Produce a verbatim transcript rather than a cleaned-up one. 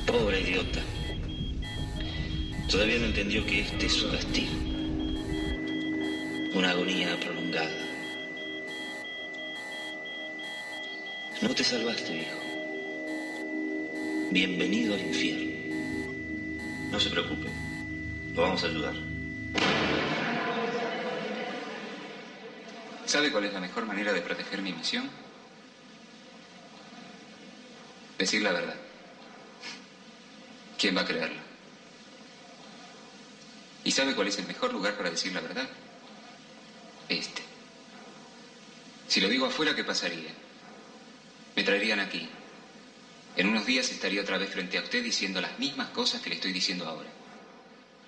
Pobre idiota. Todavía no entendió que este es su castigo. Una agonía prolongada. No te salvaste, hijo. Bienvenido al infierno. No se preocupe. Lo vamos a ayudar. ¿Sabe cuál es la mejor manera de proteger mi misión? Decir la verdad. ¿Quién va a creerla? ¿Y sabe cuál es el mejor lugar para decir la verdad? Este. Si lo digo afuera, ¿qué pasaría? Me traerían aquí. En unos días estaría otra vez frente a usted diciendo las mismas cosas que le estoy diciendo ahora.